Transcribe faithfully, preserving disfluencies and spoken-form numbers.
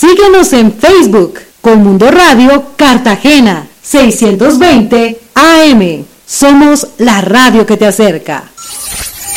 Síguenos en Facebook, Colmundo Radio Cartagena, seiscientos veinte A M. Somos la radio que te acerca.